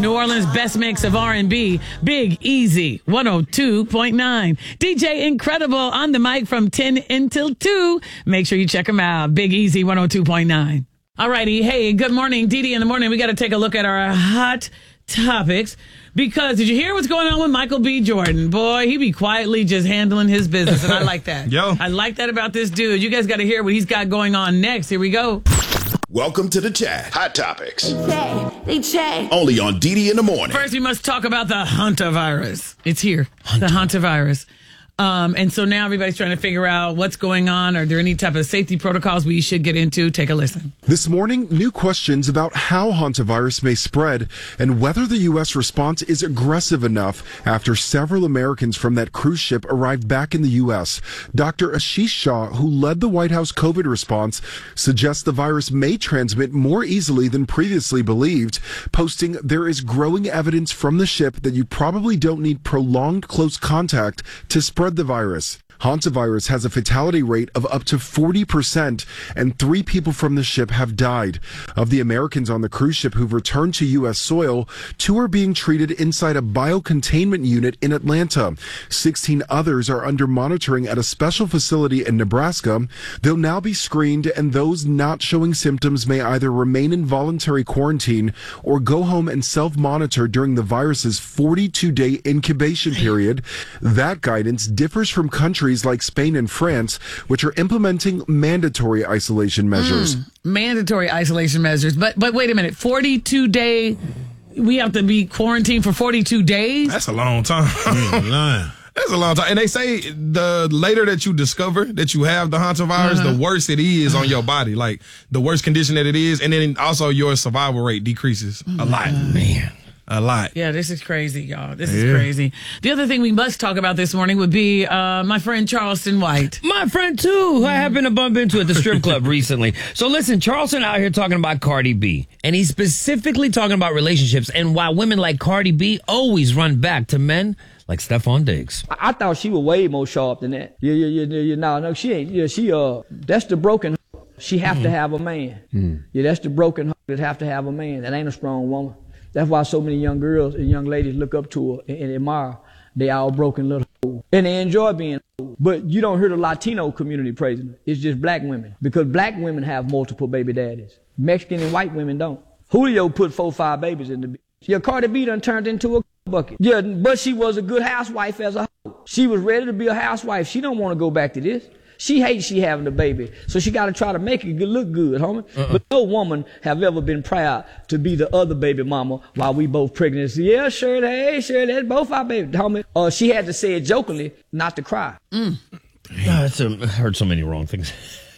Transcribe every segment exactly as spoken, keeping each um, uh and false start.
New Orleans' best mix of R and B. Big Easy, one oh two point nine. D J Incredible on the mic from ten until two. Make sure you check him out. Big Easy, one oh two point nine. All righty. Hey, good morning, Dee Dee in the morning. We got to take a look at our hot topics. Because did you hear what's going on with Michael B. Jordan? Boy, he be quietly just handling his business, and I like that. Yo. I like that about this dude. You guys got to hear what he's got going on next. Here we go. Welcome to the chat. Hot Topics. They chay, they chay. Only on D D in the morning. First, we must talk about the hantavirus. It's here, the hantavirus. Um, and so now everybody's trying to figure out what's going on. Are there any type of safety protocols we should get into? Take a listen. This morning, new questions about how hantavirus may spread and whether the U S response is aggressive enough after several Americans from that cruise ship arrived back in the U S. Doctor Ashish Shah, who led the White House COVID response, suggests the virus may transmit more easily than previously believed, posting, "There is growing evidence from the ship that you probably don't need prolonged close contact to spread the virus." Hantavirus has a fatality rate of up to forty percent, and three people from the ship have died. Of the Americans on the cruise ship who've returned to U S soil, two are being treated inside a biocontainment unit in Atlanta. sixteen others are under monitoring at a special facility in Nebraska. They'll now be screened, and those not showing symptoms may either remain in voluntary quarantine or go home and self-monitor during the virus's forty-two day incubation period. That guidance differs from countries like Spain and France, which are implementing mandatory isolation measures. Mm, mandatory isolation measures. But but wait a minute, forty-two day, we have to be quarantined for forty-two days? That's a long time. Mm, That's a long time. And they say the later that you discover that you have the hantavirus, uh-huh. the worse it is on your body. Like, the worse condition that it is. And then also your survival rate decreases oh a lot. God. Man. A lot. Yeah, this is crazy, y'all. This yeah. is crazy. The other thing we must talk about this morning would be uh, my friend Charleston White. My friend, too, who I happened to bump into at the strip club recently. So listen, Charleston out here talking about Cardi B. And he's specifically talking about relationships and why women like Cardi B always run back to men like Stephon Diggs. I, I thought she was way more sharp than that. Yeah, yeah, yeah, yeah. No, no, she ain't. Yeah, she, uh, that's the broken. She have mm. to have a man. Mm. Yeah, that's the broken that have to have a man. That ain't a strong woman. That's why so many young girls and young ladies look up to her and, and admire. They all broken little hoes. And they enjoy being hoes. But you don't hear the Latino community praising her. It's just black women. Because black women have multiple baby daddies. Mexican and white women don't. Julio put four, five babies in the bitch. Yeah, Cardi B done turned into a bucket. Yeah, but she was a good housewife as a hoe. She was ready to be a housewife. She don't want to go back to this. She hates she having a baby, so she got to try to make it look good, homie. Uh-uh. But no woman have ever been proud to be the other baby mama while we both pregnant. So, yeah, Shirley, hey, Shirley, that's both our baby, homie. Uh, she had to say it jokingly, not to cry. Mm. Oh, that's a, I heard so many wrong things.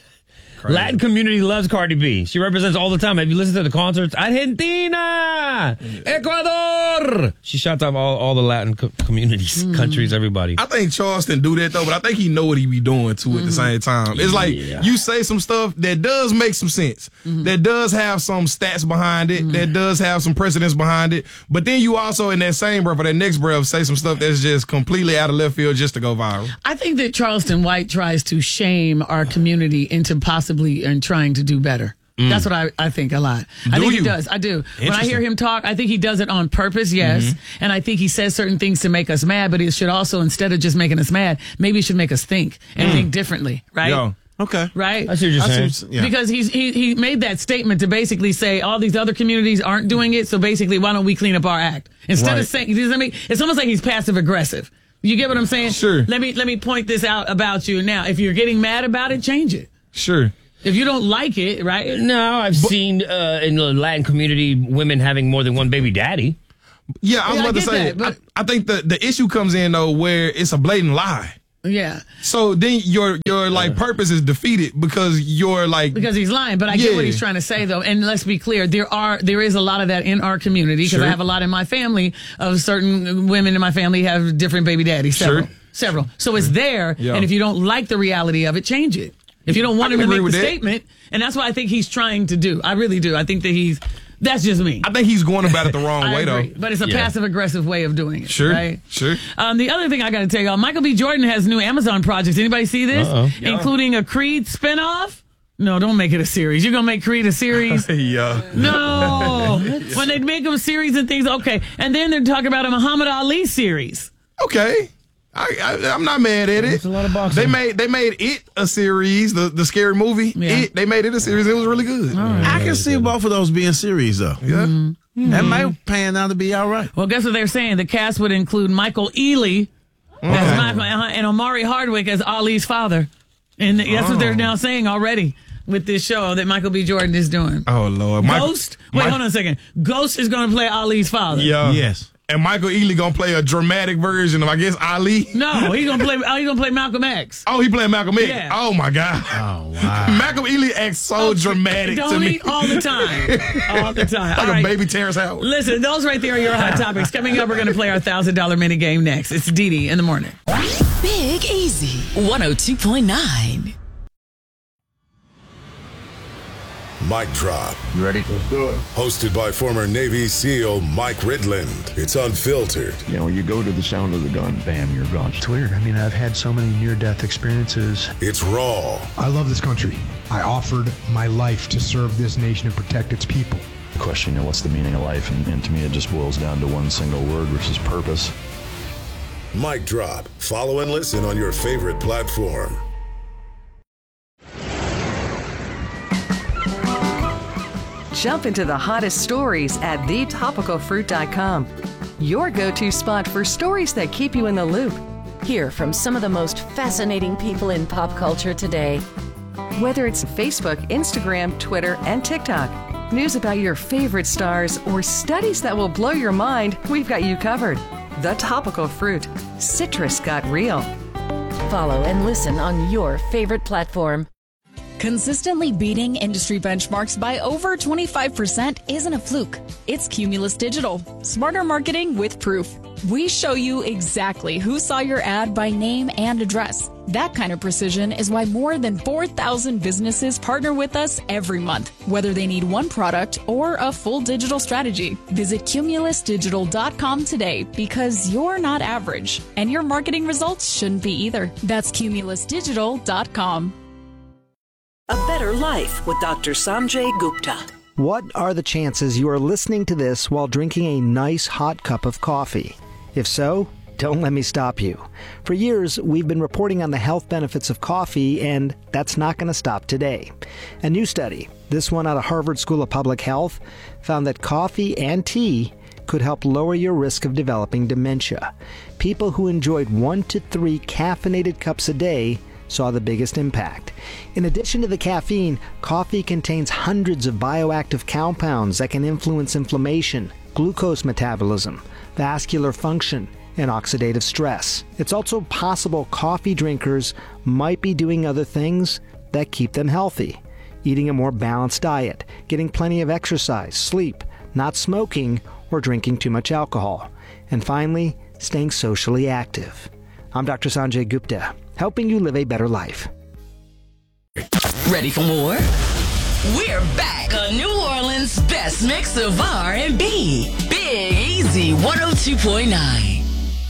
Latin community loves Cardi B. She represents all the time. Have you listened to the concerts? Argentina, Ecuador. She shouts out all, all the Latin co- communities, mm. countries, everybody. I think Charleston do that, though, but I think he know what he be doing, too, mm-hmm. at the same time. It's like yeah. you say some stuff that does make some sense, mm-hmm. that does have some stats behind it, mm-hmm. that does have some precedence behind it, but then you also, in that same breath or that next breath, say some stuff that's just completely out of left field just to go viral. I think that Charleston White tries to shame our community into possibly and trying to do better. Mm. That's what I, I think a lot. Do I think you? he does. I do. When I hear him talk, I think he does it on purpose, yes. Mm-hmm. And I think he says certain things to make us mad, but it should also, instead of just making us mad, maybe it should make us think and mm. think differently, right? Yo. Okay. Right? I see what you're saying. See, yeah. Because he's, he he made that statement to basically say all these other communities aren't doing it, so basically why don't we clean up our act? Instead right. of saying, you know what I mean? It's almost like he's passive aggressive. You get what I'm saying? Sure. Let me let me point this out about you. Now, if you're getting mad about it, change it. Sure. If you don't like it, right? No, I've but, seen uh, in the Latin community women having more than one baby daddy. Yeah, I was yeah, about I to say, that, but, I, I think the, the issue comes in, though, where it's a blatant lie. Yeah. So then your your like uh, purpose is defeated because you're like because he's lying. But I yeah. get what he's trying to say though. And let's be clear, there are there is a lot of that in our community because sure. I have a lot in my family of certain women in my family have different baby daddies. Several, sure. several. So it's there. Yeah. And if you don't like the reality of it, change it. If you don't want him to make the statement, and that's what I think he's trying to do. I really do. I think that he's. That's just me. I think he's going about it the wrong way, agree, though. But it's a yeah. passive-aggressive way of doing it. Sure, right? sure. Um, the other thing I got to tell y'all, Michael B. Jordan has new Amazon projects. Anybody see this? Uh-oh. Including a Creed spinoff. No, don't make it a series. You're going to make Creed a series? yeah. No. When they make them series and things, okay. And then they're talking about a Muhammad Ali series. Okay. I, I, I'm not mad at it. It's a lot of boxing. They made they made it a series, the, the scary movie. Yeah. It, they made it a series. It was really good. Right. I can see both of those being series, though. Yeah. Mm-hmm. That might pan out to be all right. Well, guess what they're saying? The cast would include Michael Ealy as Michael, and Omari Hardwick as Ali's father. And that's what they're now saying already with this show that Michael B. Jordan is doing. Oh, Lord. Michael, Ghost? Wait, Mike- hold on a second. Ghost is going to play Ali's father. Yeah. Yes. And Michael Ealy gonna play a dramatic version of, I guess, Ali. No, he's going to play oh, he's gonna play Malcolm X. Oh, he playing Malcolm X. Yeah. Oh my God. Oh, wow. Malcolm Ealy acts so dramatic Don't to he? me. All the time. All the time. Like All a right. baby Terrence Howard. Listen, those right there are your hot topics. Coming up, we're going to play our one thousand dollars mini game next. It's Dee Dee in the morning. Big Easy, one oh two point nine. Mic Drop. You ready? Let's do it. Hosted by former Navy SEAL Mike Ridland. It's unfiltered. You know, you go to the sound of the gun, bam, you're gone. It's weird. I mean, I've had so many near-death experiences. It's raw. I love this country. I offered my life to serve this nation and protect its people. The question, you know, what's the meaning of life? And, and to me, it just boils down to one single word, which is purpose. Mic Drop. Follow and listen on your favorite platform. Jump into the hottest stories at the topical fruit dot com. Your go-to spot for stories that keep you in the loop. Hear from some of the most fascinating people in pop culture today. Whether it's Facebook, Instagram, Twitter, and TikTok, news about your favorite stars, or studies that will blow your mind, we've got you covered. The Topical Fruit. Citrus got real. Follow and listen on your favorite platform. Consistently beating industry benchmarks by over twenty-five percent isn't a fluke. It's Cumulus Digital. Smarter marketing with proof. We show you exactly who saw your ad by name and address. That kind of precision is why more than four thousand businesses partner with us every month, whether they need one product or a full digital strategy. Visit cumulus digital dot com today because you're not average, and your marketing results shouldn't be either. That's cumulus digital dot com. A Better Life with Doctor Sanjay Gupta. What are the chances you are listening to this while drinking a nice hot cup of coffee? If so, don't let me stop you. For years, we've been reporting on the health benefits of coffee, and that's not going to stop today. A new study, this one out of Harvard School of Public Health, found that coffee and tea could help lower your risk of developing dementia. People who enjoyed one to three caffeinated cups a day saw the biggest impact. In addition to the caffeine, coffee contains hundreds of bioactive compounds that can influence inflammation, glucose metabolism, vascular function, and oxidative stress. It's also possible coffee drinkers might be doing other things that keep them healthy. Eating a more balanced diet, getting plenty of exercise, sleep, not smoking, or drinking too much alcohol. And finally, staying socially active. I'm Doctor Sanjay Gupta, helping you live a better life. Ready for more? We're back on New Orleans' best mix of R and B. Big Easy one oh two point nine.